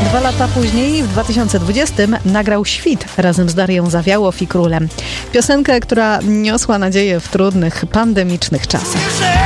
2 lata później, w 2020, nagrał Świt razem z Darią Zawiałow i Królem. Piosenkę, która niosła nadzieję w trudnych, pandemicznych czasach.